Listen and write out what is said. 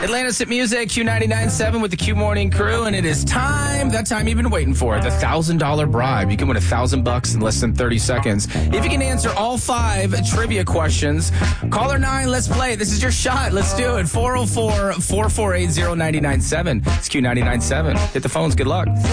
Atlantis at Music, Q99.7 with the Q Morning Crew, and it is time, that time you've been waiting for, the $1,000 bribe. You can win $1,000 in less than 30 seconds. If you can answer all 5 trivia questions, caller 9, let's play. This is your shot. Let's do it. 404-448-0997. It's Q99.7. Hit the phones. Good luck.